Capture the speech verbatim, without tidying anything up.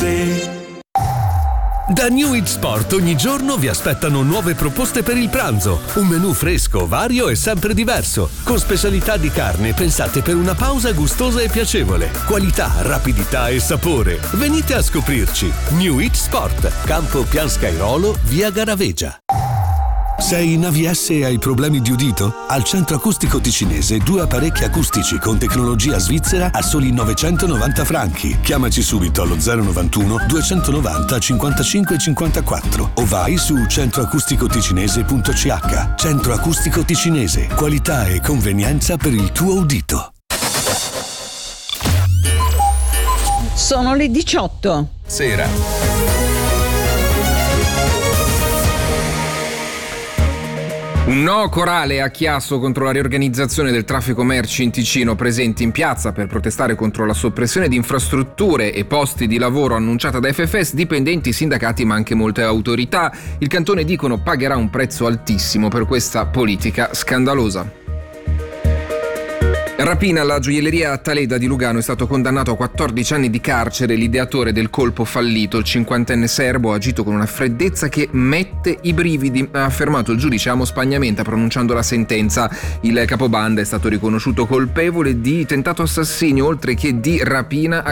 Torinese. Da New It Sport ogni giorno vi aspettano nuove proposte per il pranzo. Un menù fresco, vario e sempre diverso, con specialità di carne pensate per una pausa gustosa e piacevole. Qualità, rapidità e sapore. Venite a scoprirci. New It Sport, Campo Pianscairolo, via Garavegia. Sei in A V S e hai problemi di udito? Al Centro Acustico Ticinese due apparecchi acustici con tecnologia svizzera a soli novecentonovanta franchi. Chiamaci subito allo zero novantuno duecentonovanta cinquantacinque cinquantaquattro o vai su centroacusticoticinese punto c h. Centro Acustico Ticinese, qualità e convenienza per il tuo udito. Sono le diciotto. Sera. Un no corale a Chiasso contro la riorganizzazione del traffico merci in Ticino, presenti in piazza per protestare contro la soppressione di infrastrutture e posti di lavoro annunciata da F F S, dipendenti, sindacati ma anche molte autorità. Il cantone, dicono, pagherà un prezzo altissimo per questa politica scandalosa. Rapina alla gioielleria Taleda di Lugano, è stato condannato a quattordici anni di carcere l'ideatore del colpo fallito. Il cinquantenne serbo ha agito con una freddezza che mette i brividi, ha affermato il giudice Amo Spagnamenta pronunciando la sentenza. Il capobanda è stato riconosciuto colpevole di tentato assassinio oltre che di rapina